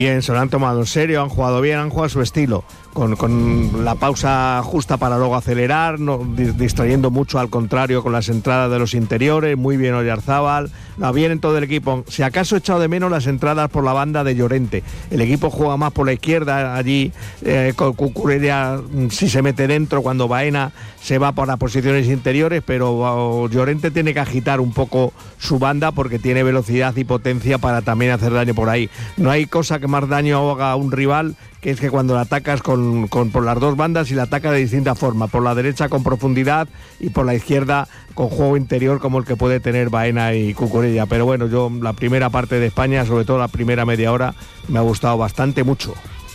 Bien, se lo han tomado en serio, han jugado bien, han jugado a su estilo, con la pausa justa para luego acelerar, no, distrayendo mucho al contrario con las entradas de los interiores, muy bien Oyarzábal, bien en todo el equipo. Si acaso he echado de menos las entradas por la banda de Llorente, el equipo juega más por la izquierda, allí con Cucurella sí se mete dentro, cuando Baena se va por las posiciones interiores, pero Llorente tiene que agitar un poco su banda porque tiene velocidad y potencia para también hacer daño por ahí. No hay cosa que más daño haga a un rival, que es que cuando la atacas por las dos bandas y la atacas de distinta forma, por la derecha con profundidad y por la izquierda con juego interior como el que puede tener Baena y Cucurella. Pero bueno, yo la primera parte de España, sobre todo la primera media hora, me ha gustado bastante mucho.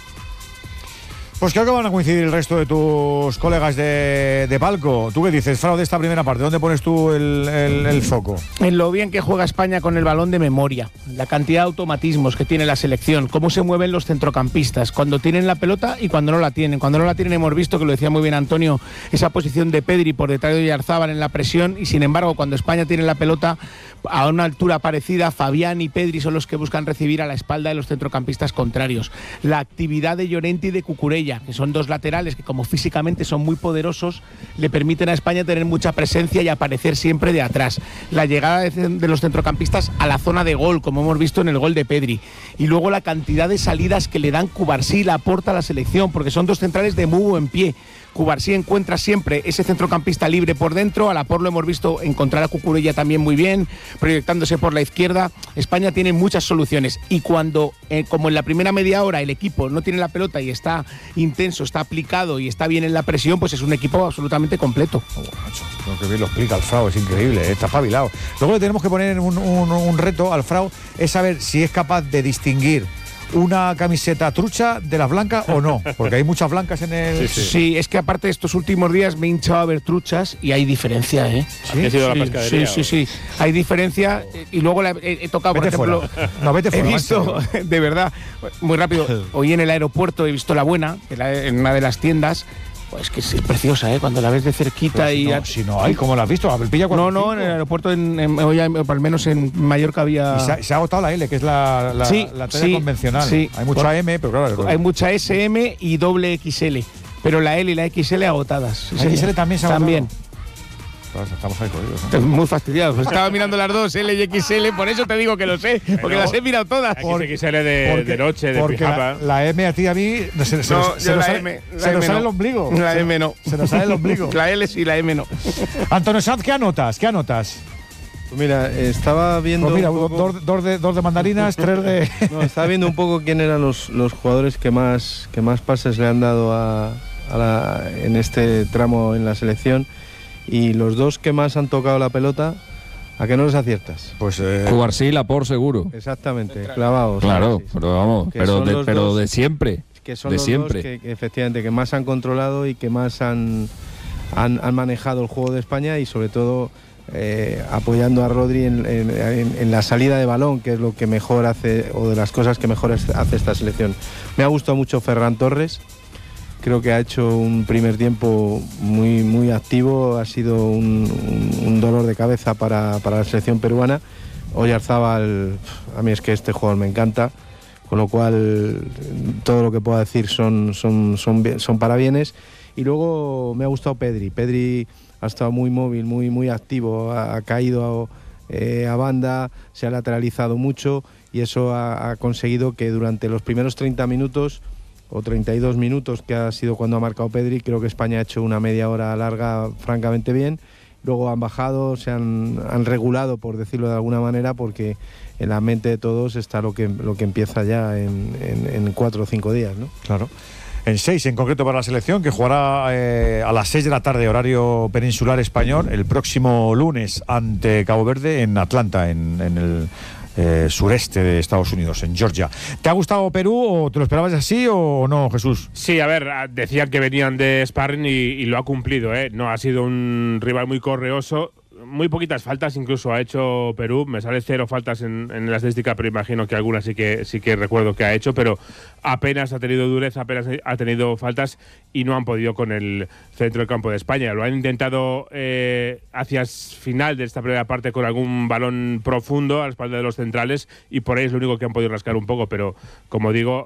Pues creo que van a coincidir el resto de tus colegas de palco. ¿Tú qué dices, Frau, de esta primera parte? ¿Dónde pones tú el foco? En lo bien que juega España con el balón de memoria, la cantidad de automatismos que tiene la selección, cómo se mueven los centrocampistas, cuando tienen la pelota y cuando no la tienen. Cuando no la tienen hemos visto, que lo decía muy bien Antonio, esa posición de Pedri por detrás de Oyarzábal en la presión, y sin embargo cuando España tiene la pelota a una altura parecida, Fabián y Pedri son los que buscan recibir a la espalda de los centrocampistas contrarios. La actividad de Llorente y de Cucurella, que son dos laterales que como físicamente son muy poderosos, le permiten a España tener mucha presencia y aparecer siempre de atrás. La llegada de los centrocampistas a la zona de gol, como hemos visto en el gol de Pedri. Y luego la cantidad de salidas que le dan Cubarsí, la aporta a la selección, porque son dos centrales de muy buen pie. Cubarsí encuentra siempre ese centrocampista libre por dentro, a Laporte lo hemos visto encontrar a Cucurella también muy bien, proyectándose por la izquierda. España tiene muchas soluciones y cuando, como en la primera media hora, el equipo no tiene la pelota y está intenso, está aplicado y está bien en la presión, pues es un equipo absolutamente completo. Creo que bien lo explica el Frau, es increíble, está espabilado. Luego le tenemos que poner un reto al Frau, es saber si es capaz de distinguir una camiseta trucha de las blancas o no, porque hay muchas blancas en el... Sí, es que aparte de estos últimos días me he hinchado a ver truchas y hay diferencia, ¿eh? ¿Sí? ¿Ha sido la pescadería? Sí, hay diferencia y luego he tocado, vete por ejemplo... Fuera. No, vete fuera. He visto, de verdad, muy rápido, hoy en el aeropuerto he visto la buena, en una de las tiendas. Pues que es preciosa, ¿eh? Cuando la ves de cerquita. Pero si no hay, ¿cómo la has visto? Pilla no, en el aeropuerto, hoy al menos en Mallorca había... Y se ha agotado la L, que es la talla convencional. Sí. Hay mucha M, pero claro... Hay mucha SM y doble XL, pero la L y la XL agotadas. ¿La XL también se ha agotado? También. Estamos ahí jodidos, ¿no? Muy fastidiados. Estaba mirando las dos, L y XL, por eso te digo que lo sé, porque las he mirado todas. XL de noche, de pijama. La M a ti y a mí se nos sale el ombligo. La M no. Se nos sale el ombligo. La L sí, la M no. Antonio Sanz, ¿qué anotas? Pues mira, estaba viendo... Pues mira, dos de mandarinas, tres de... No, estaba viendo un poco quién eran los jugadores que más pases le han dado en este tramo en la selección. Y los dos que más han tocado la pelota, ¿a qué no les aciertas? Pues Cubarsí y Laporte seguro. Exactamente, clavados. Claro, pero vamos, pero de siempre. Que son de los siempre. Dos que efectivamente que más han controlado y que más han manejado el juego de España y sobre todo apoyando a Rodri en la salida de balón, que es lo que mejor hace o de las cosas que mejor hace esta selección. Me ha gustado mucho Ferran Torres. Creo que ha hecho un primer tiempo muy, muy activo, ha sido un dolor de cabeza para la selección peruana. Oyarzábal, a mí es que este jugador me encanta, con lo cual todo lo que puedo decir son parabienes. Y luego me ha gustado Pedri. Pedri ha estado muy móvil, muy, muy activo, ha caído a banda, se ha lateralizado mucho y eso ha conseguido que durante los primeros 30 minutos o 32 minutos, que ha sido cuando ha marcado Pedri, creo que España ha hecho una media hora larga francamente bien. Luego han bajado, se han regulado, por decirlo de alguna manera, porque en la mente de todos está lo que empieza ya en 4 o 5 días, ¿no? Claro. En 6 en concreto para la selección, que jugará a las 6 de la tarde, horario peninsular español, el próximo lunes ante Cabo Verde en Atlanta, en el sureste de Estados Unidos, en Georgia. ¿Te ha gustado Perú o te lo esperabas así o no, Jesús? Sí, a ver, decían que venían de sparring y lo ha cumplido, ¿eh? No ha sido un rival muy correoso. muy poquitas faltas incluso ha hecho Perú. Me sale 0 faltas en la estadística, pero imagino que algunas sí que recuerdo que ha hecho, pero apenas ha tenido dureza, apenas ha tenido faltas y no han podido con el centro del campo de España. Lo han intentado hacia final de esta primera parte con algún balón profundo a la espalda de los centrales y por ahí es lo único que han podido rascar un poco, pero como digo,